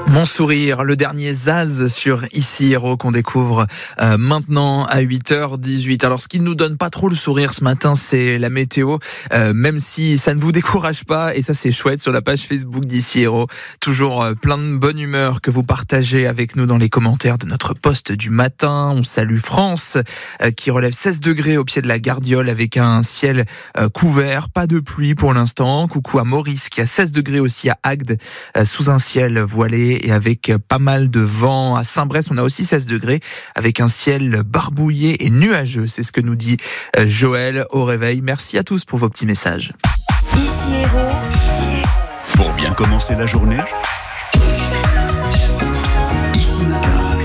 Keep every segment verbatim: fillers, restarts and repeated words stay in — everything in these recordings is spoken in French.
Mon sourire, le dernier Zaz sur Ici Héros qu'on découvre euh, maintenant à huit heures dix-huit. Alors ce qui ne nous donne pas trop le sourire ce matin, c'est la météo, euh, même si ça ne vous décourage pas, et ça c'est chouette sur la page Facebook d'Ici Héros. Toujours euh, plein de bonne humeur que vous partagez avec nous dans les commentaires de notre post du matin. On salue France euh, qui relève seize degrés au pied de la Gardiole avec un ciel euh, couvert, pas de pluie pour l'instant. Coucou à Maurice qui a seize degrés aussi à Agde, euh, sous un ciel voilé et avec pas mal de vent. À Saint-Brest, on a aussi seize degrés avec un ciel barbouillé et nuageux. C'est ce que nous dit Joël au réveil. Merci à tous pour vos petits messages. Ici Héros. Pour bien commencer la journée, Ici Matin.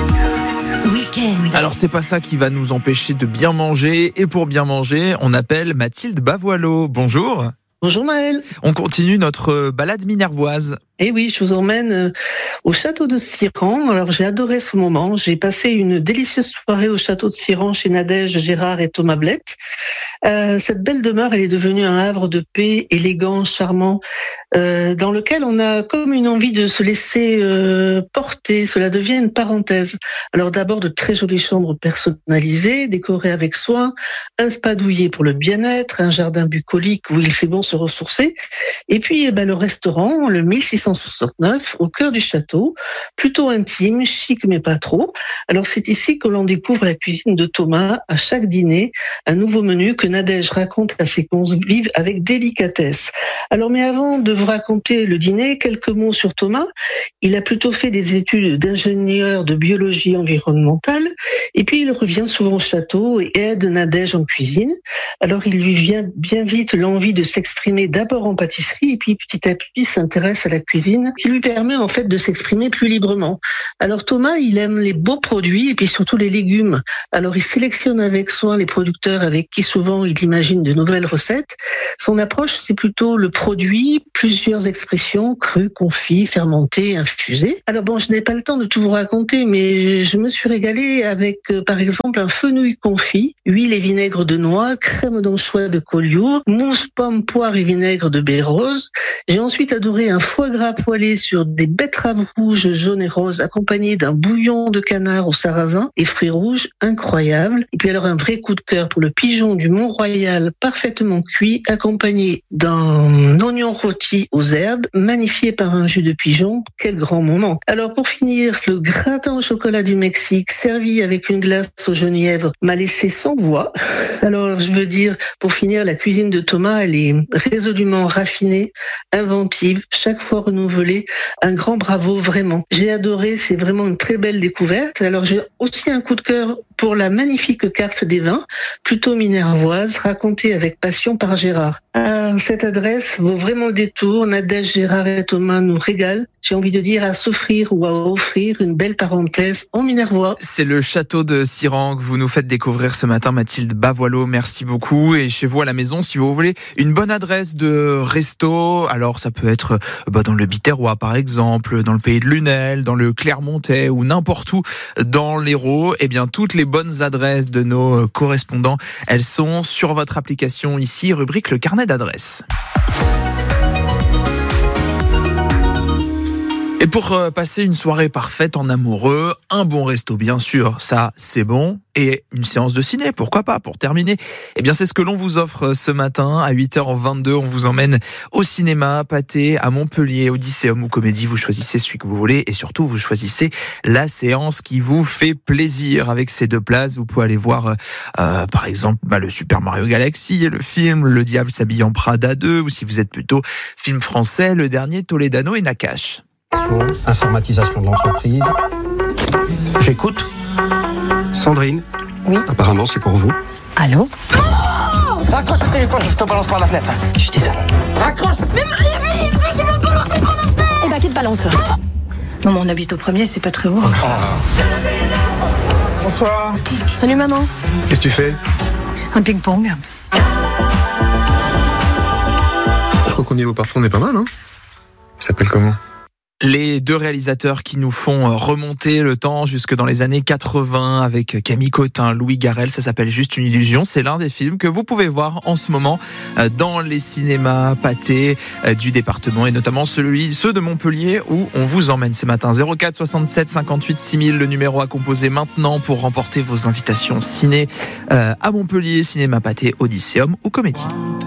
Week-end. Alors c'est pas ça qui va nous empêcher de bien manger. Et pour bien manger, on appelle Mathilde Bavoileau. Bonjour. Bonjour Maëlle. On continue notre balade minervoise. Eh oui, je vous emmène au château de Siran. Alors j'ai adoré ce moment. J'ai passé une délicieuse soirée au château de Siran chez Nadège, Gérard et Thomas Blette. Euh, cette belle demeure, elle est devenue un havre de paix, élégant, charmant, euh, dans lequel on a comme une envie de se laisser euh, porter. Cela devient une parenthèse. Alors d'abord de très jolies chambres personnalisées, décorées avec soin, un spa douillet pour le bien-être, un jardin bucolique où il fait bon se ressourcer, et puis eh ben, le restaurant, le mille six cent soixante-neuf, au cœur du château, plutôt intime, chic mais pas trop. Alors c'est ici que l'on découvre la cuisine de Thomas. À chaque dîner, un nouveau menu que Nadège raconte à ses convives avec délicatesse. Alors mais avant de vous raconter le dîner, quelques mots sur Thomas. Il a plutôt fait des études d'ingénieur de biologie environnementale, et puis il revient souvent au château et aide Nadège en cuisine. Alors il lui vient bien vite l'envie de s'exprimer d'abord en pâtisserie, et puis petit à petit s'intéresse à la cuisine, qui lui permet en fait de s'exprimer plus librement. Alors Thomas, il aime les beaux produits et puis surtout les légumes. Alors il sélectionne avec soin les producteurs avec qui souvent il imagine de nouvelles recettes. Son approche, c'est plutôt le produit, plusieurs expressions, cru, confit, fermenté, infusé. Alors bon, je n'ai pas le temps de tout vous raconter, mais je me suis régalée avec euh, par exemple un fenouil confit, huile et vinaigre de noix, crème d'anchois de Collioure, mousse pomme, poire et vinaigre de baie rose. J'ai ensuite adoré un foie gras poêlé sur des betteraves rouges, jaunes et roses, accompagné d'un bouillon de canard au sarrasin et fruits rouges, incroyable. Et puis alors un vrai coup de cœur pour le pigeon du Mont-Royal, parfaitement cuit, accompagné d'un oignon rôti aux herbes, magnifié par un jus de pigeon. Quel grand moment. Alors pour finir, le gratin au chocolat du Mexique, servi avec une glace au genièvre, m'a laissé sans voix. Alors je veux dire, pour finir, la cuisine de Thomas, elle est résolument raffinée, inventive, chaque fois renouvelée. Un grand bravo, vraiment. J'ai adoré, c'est vraiment une très belle découverte. Alors j'ai aussi un coup de cœur pour la magnifique carte des vins, plutôt minervoise, racontée avec passion par Gérard. Ah, cette adresse vaut vraiment le détour. Nadège, Gérard et Thomas nous régalent. J'ai envie de dire à s'offrir ou à offrir une belle parenthèse en minervois. C'est le château de Siran que vous nous faites découvrir ce matin, Mathilde Bavoileau. Merci beaucoup. Et chez vous à la maison, si vous voulez une bonne adresse de resto, alors ça peut être bah, dans le Biterrois par exemple, dans le pays de Lunel, dans le Clermontais ou n'importe où dans l'Hérault. Eh bien, toutes les bonnes adresses de nos correspondants, elles sont sur votre application ici, rubrique le carnet d'adresses. Et pour passer une soirée parfaite en amoureux, un bon resto bien sûr, ça c'est bon, et une séance de ciné, pourquoi pas, pour terminer. Eh bien c'est ce que l'on vous offre ce matin, à huit heures vingt-deux, on vous emmène au cinéma, Pathé, à Montpellier, Odysseum ou Comédie, vous choisissez celui que vous voulez, et surtout vous choisissez la séance qui vous fait plaisir. Avec ces deux places, vous pouvez aller voir euh, par exemple bah, le Super Mario Galaxy, le film Le Diable s'habille en Prada deux, ou si vous êtes plutôt film français, le dernier Toledano et Nakache. Informatisation de l'entreprise. J'écoute. Sandrine. Oui. Apparemment, c'est pour vous. Allô? Oh, raccroche le téléphone, je te balance par la fenêtre. Je suis désolée. Raccroche. Mais Marie, il me dit qu'il va me balancer par la fenêtre. Eh ben, qui te balance? Non, mais on habite au premier, c'est pas très haut. Oh. Bonsoir. Salut, maman. Qu'est-ce que tu fais? Un ping-pong. Je crois qu'au niveau parfum, on est pas mal, hein? Ça s'appelle comment? Les deux réalisateurs qui nous font remonter le temps jusque dans les années quatre-vingts avec Camille Cotin, Louis Garrel, ça s'appelle Juste une illusion. C'est l'un des films que vous pouvez voir en ce moment dans les cinémas pâtés du département et notamment celui, ceux de Montpellier où on vous emmène ce matin. zéro quatre soixante-sept cinquante-huit six mille, le numéro à composer maintenant pour remporter vos invitations ciné à Montpellier, cinéma pâté, Odysseum ou Comédie.